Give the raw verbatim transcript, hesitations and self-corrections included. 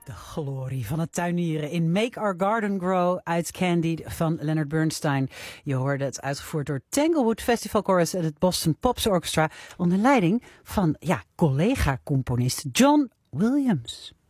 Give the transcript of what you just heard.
De glorie van het tuinieren in Make Our Garden Grow uit Candied van Leonard Bernstein. Je hoorde het uitgevoerd door Tanglewood Festival Chorus en het Boston Pops Orchestra onder leiding van ja, collega-componist John Williams.